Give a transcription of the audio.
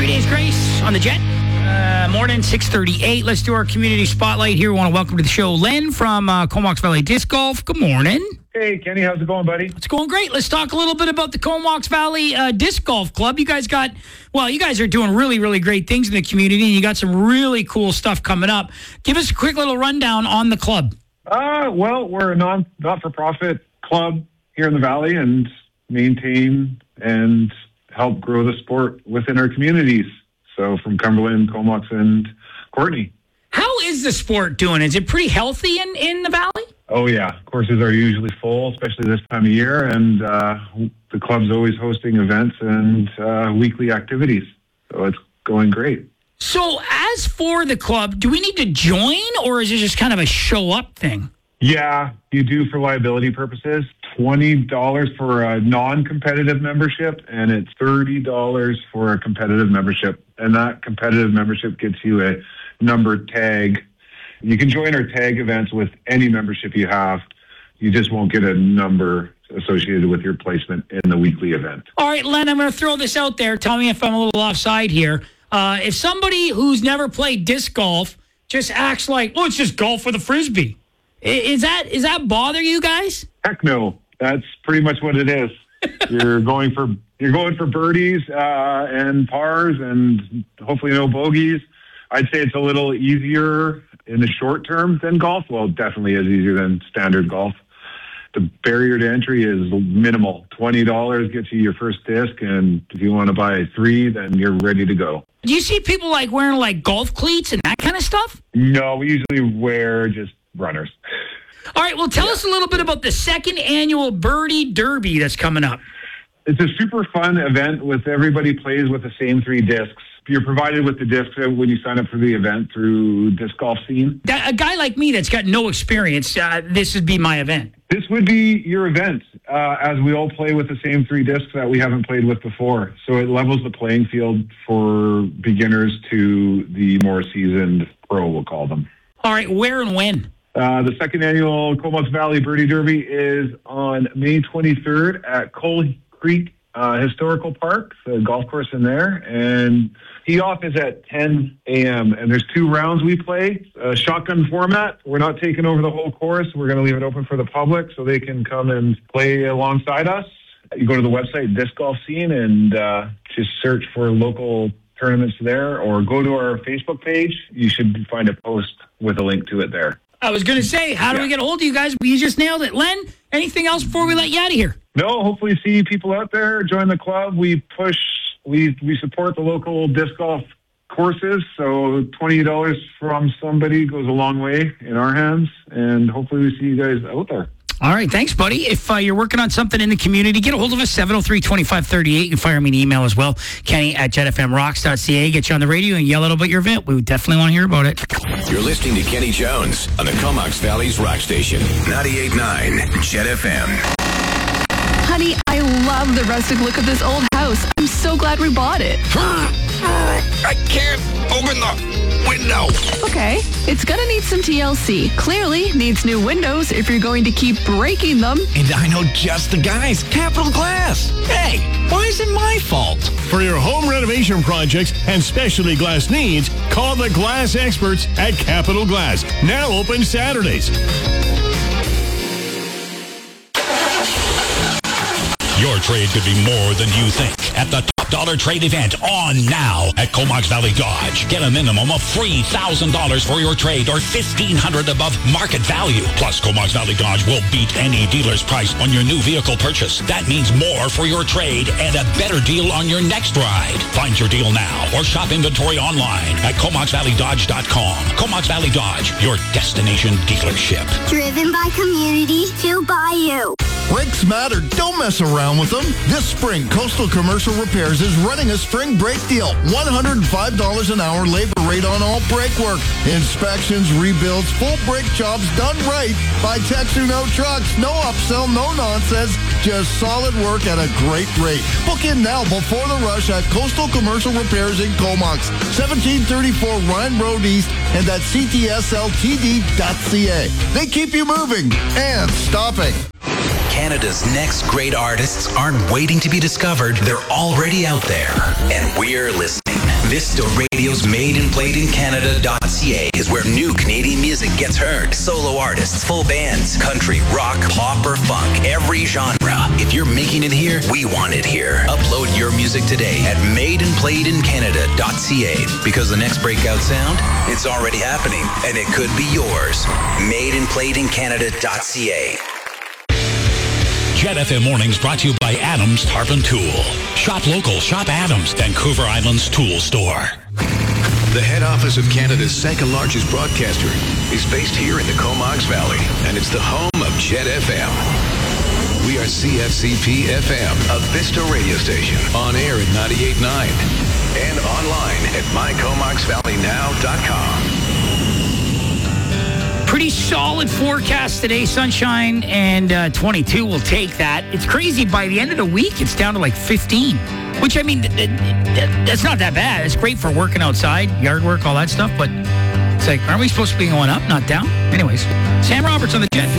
Days Grace on the Jet. Morning, 6:38. Let's do our community spotlight here. We want to welcome to the show Len from Comox Valley Disc Golf. Good morning. Hey, Kenny, how's it going, buddy? It's going great. Let's talk a little bit about the Comox Valley Disc Golf Club. You guys are doing really, really great things in the community, and you got some really cool stuff coming up. Give us a quick little rundown on the club. Well, we're a not-for-profit club here in the Valley and maintain and help grow the sport within our communities. So from Cumberland, Comox, and Courtenay. How is the sport doing? Is it pretty healthy in the Valley? Oh, yeah. Courses are usually full, especially this time of year, and the club's always hosting events and weekly activities. So it's going great. So as for the club, do we need to join, or is it just kind of a show-up thing? Yeah, you do for liability purposes. $20 for a non-competitive membership, and it's $30 for a competitive membership. And that competitive membership gets you a numbered tag. You can join our tag events with any membership you have. You just won't get a number associated with your placement in the weekly event. All right, Len, I'm going to throw this out there. Tell me if I'm a little offside here. If somebody who's never played disc golf just acts like, it's just golf with a Frisbee, is that bother you guys? Heck no. That's pretty much what it is. You're going for birdies and pars and hopefully no bogeys. I'd say it's a little easier in the short term than golf. Well, it definitely is easier than standard golf. The barrier to entry is minimal. $20 gets you your first disc, and if you want to buy 3, then you're ready to go. Do you see people wearing golf cleats and that kind of stuff? No, we usually wear just runners. All right, well, tell us a little bit about the second annual Birdie Derby that's coming up. It's a super fun event with everybody plays with the same 3 discs. You're provided with the discs when you sign up for the event through Disc Golf Scene. A guy like me that's got no experience, this would be my event. This would be your event, as we all play with the same 3 discs that we haven't played with before. So it levels the playing field for beginners to the more seasoned pro, we'll call them. All right, where and when? The second annual Comox Valley Birdie Derby is on May 23rd at Coal Creek Historical Park, the golf course in there. And tee off is at 10 a.m. And there's 2 rounds we play. Shotgun format. We're not taking over the whole course. We're going to leave it open for the public so they can come and play alongside us. You go to the website, Disc Golf Scene, and just search for local tournaments there, or go to our Facebook page. You should find a post with a link to it there. I was going to say, how do we get a hold of you guys? You just nailed it. Len, anything else before we let you out of here? No, hopefully see people out there, join the club. We support the local disc golf courses, so $20 from somebody goes a long way in our hands, and hopefully we see you guys out there. All right, thanks, buddy. If you're working on something in the community, get a hold of us, 703-2538. You can fire me an email as well, Kenny@jetfmrocks.ca. Get you on the radio and yell out about your event. We would definitely want to hear about it. You're listening to Kenny Jones on the Comox Valley's rock station, 98.9 Jet FM. Honey, I love the rustic look of this old house. I'm so glad we bought it. I can't open the window. Okay, it's gonna need some TLC. Clearly needs new windows if you're going to keep breaking them. And I know just the guys, Capital Glass. Hey, why is it my fault? For your home renovation projects and specialty glass needs, call the glass experts at Capital Glass. Now open Saturdays. Your trade could be more than you think at the Top Dollar Trade event on now at Comox Valley Dodge. Get a minimum of $3,000 for your trade or $1,500 above market value. Plus, Comox Valley Dodge will beat any dealer's price on your new vehicle purchase. That means more for your trade and a better deal on your next ride. Find your deal now or shop inventory online at ComoxValleyDodge.com. Comox Valley Dodge, your destination dealership. Driven by community to buy you. Brakes matter. Don't mess around with them. This spring, Coastal Commercial Repairs is running a spring brake deal. $105 an hour labor rate on all brake work. Inspections, rebuilds, full brake jobs done right by techs who know trucks. No upsell, no nonsense. Just solid work at a great rate. Book in now before the rush at Coastal Commercial Repairs in Comox. 1734 Ryan Road East and at ctsltd.ca. They keep you moving and stopping. Canada's next great artists aren't waiting to be discovered. They're already out there, and we're listening. Vista Radio's MadeandPlayedInCanada.ca is where new Canadian music gets heard. Solo artists, full bands, country, rock, pop, or funk, every genre. If you're making it here, we want it here. Upload your music today at MadeandPlayedInCanada.ca because the next breakout sound, it's already happening, and it could be yours. MadeandPlayedInCanada.ca. Jet FM Mornings brought to you by Adams Tarpon Tool. Shop local. Shop Adams, Vancouver Island's tool store. The head office of Canada's second largest broadcaster is based here in the Comox Valley, and it's the home of Jet FM. We are CFCP FM, a Vista radio station, on air at 98.9 and online at mycomoxvalleynow.com. Pretty solid forecast today. Sunshine and 22 will take that. It's crazy. By the end of the week, it's down to like 15, which, I mean, that's not that bad. It's great for working outside, yard work, all that stuff. But it's like, aren't we supposed to be going up, not down? Anyways, Sam Roberts on the Jet.